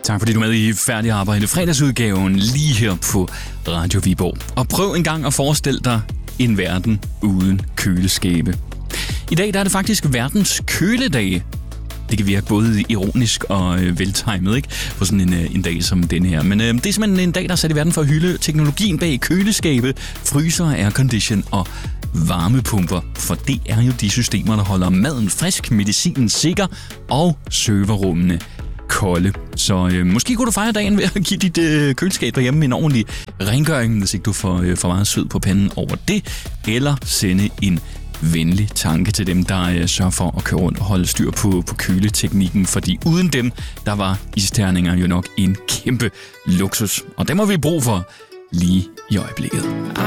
Tak fordi du er med i Færdig Arbejde, fredagsudgaven lige her på Radio Viborg. Og prøv en gang at forestille dig en verden uden køleskabe. I dag der er det faktisk verdens køledag. Det kan virke både ironisk og veltimet, ikke? På sådan en dag som den her. Men det er simpelthen en dag, der er sat i verden for at hylde teknologien bag køleskabe, fryser, aircondition og varmepumper. For det er jo de systemer, der holder maden frisk, medicinen sikker og serverrummene kolde. Så måske kunne du fejre dagen ved at give dit køleskab derhjemme en ordentlig rengøring, hvis ikke du får for meget sved på panden over det, eller sende en venlig tanke til dem, der sørger for at køre rundt og holde styr på køleteknikken, fordi uden dem, der var isterninger jo nok en kæmpe luksus. Og dem har vi brug for lige i øjeblikket.